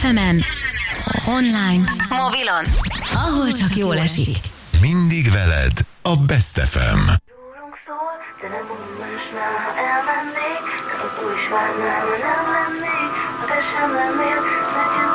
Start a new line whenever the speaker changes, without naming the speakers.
FM-en, online, mobilon, ahol csak jól esik.
Mindig veled a Best FM.
Rólunk szól, de nem másnál, ha elmennék, de akkor is várnál, ha nem lennék, ha te sem lennél, nekem